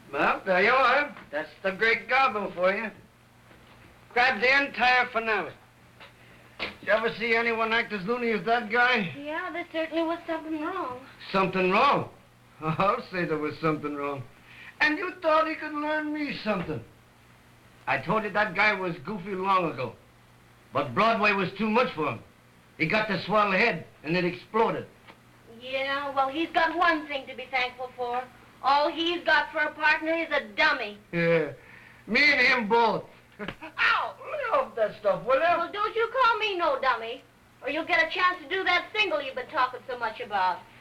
Well, there you are. That's the Great Gobble for you. Grab the entire finale. Did you ever see anyone act as loony as that guy? Yeah, there certainly was something wrong. Something wrong? I'll say there was something wrong. And you thought he could learn me something. I told you that guy was goofy long ago. But Broadway was too much for him. He got the swell head, and it exploded. Yeah, well, he's got one thing to be thankful for. All he's got for a partner is a dummy. Yeah, me and him both. Ow! Lay off that stuff, will you? Well, don't you call me no dummy, or you'll get a chance to do that single you've been talking so much about.